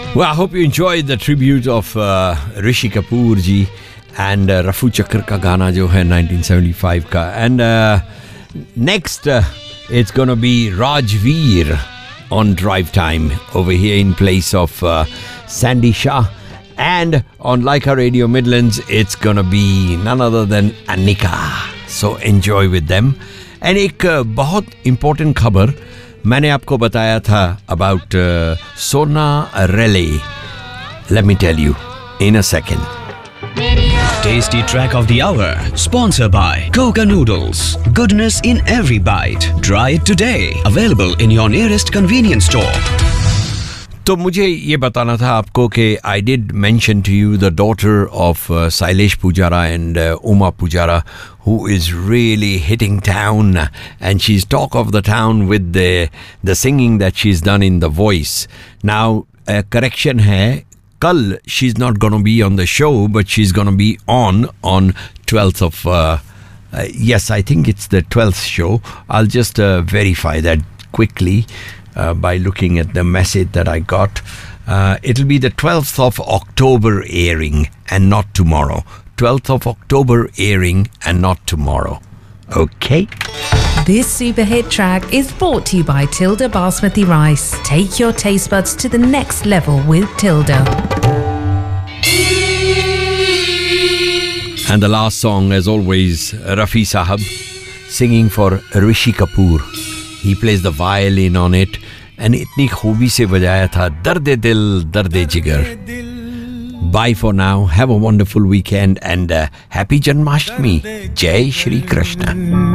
Well, I hope you enjoyed the tribute of Rishi Kapoor ji and Rafu Chakkar ka गाना जो है 1975 का. And next it's going to be Rajveer on Drive Time over here in place of Sandy Shah. And on Laika Radio Midlands, it's going to be none other than Anika. So enjoy with them. And एक बहुत important खबर मैंने आपको बताया था about Sona Relay. Let me tell you in a second. Tasty track of the hour, sponsored by Coca Noodles. Goodness in every bite. Try it today. Available in your nearest convenience store. तो मुझे ये बताना था आपको कि I did mention to you the daughter of Sailesh Pujara and Uma Pujara, who is really hitting town, and she's talk of the town with the singing that she's done in The Voice. Now, correction है, kal she's not going to be on the show, but she's going to be on 12th of yes, I think it's the 12th show. I'll just verify that quickly by looking at the message that I got. It'll be the 12th of October airing and not tomorrow. 12th of October airing and not tomorrow. Okay? This super hit track is brought to you by Tilda Basmati Rice. Take your taste buds to the next level with Tilda. And the last song, as always, Rafi Sahab singing for Rishi Kapoor. He plays the violin on it and इतनी खूबी से बजाया था दर्द दिल दर्द जिगर. Bye for now. Have a wonderful weekend and happy Janmashtami. Jai Shri Krishna.